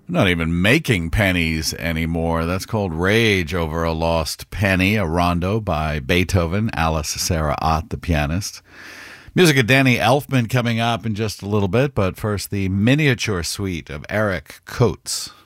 Not even making pennies anymore. That's called Rage Over a Lost Penny, a rondo by Beethoven, Alice Sarah Ott, the pianist. Music of Danny Elfman coming up in just a little bit, but first the miniature suite of Eric Coates.